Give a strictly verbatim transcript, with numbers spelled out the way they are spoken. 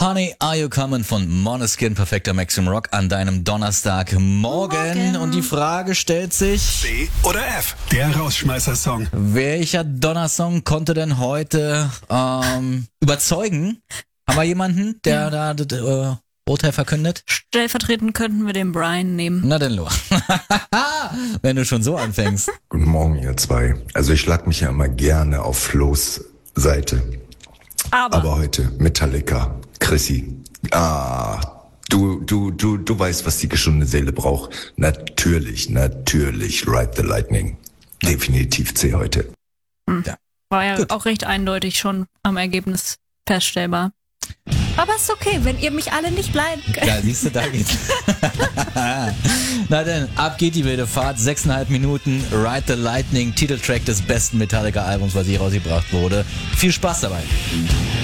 Honey, Are You Coming von Måneskin, perfekter Maximum Rock an deinem Donnerstagmorgen. Morgen. Und die Frage stellt sich, B oder F, der Rausschmeißer-Song. welcher Donnersong konnte denn heute ähm, überzeugen? Haben wir jemanden, der da das äh, Urteil verkündet? Stellvertretend könnten wir den Brian nehmen. Na denn los. Wenn du schon so anfängst. Guten Morgen, ihr zwei. Also ich schlag mich ja immer gerne auf Flo's Seite. Aber, Aber heute Metallica, Chrissy. Ah, du, du, du, du weißt, was die geschundene Seele braucht. Natürlich, natürlich, Ride the Lightning. Definitiv C heute. Ja. war ja Gut. auch recht eindeutig schon am Ergebnis feststellbar. Aber ist okay, wenn ihr mich alle nicht leiden könnt. Ja, siehst du, da geht's. Na denn, ab geht die wilde Fahrt. Sechseinhalb Minuten, Ride the Lightning, Titeltrack des besten Metallica-Albums, was je rausgebracht wurde. Viel Spaß dabei.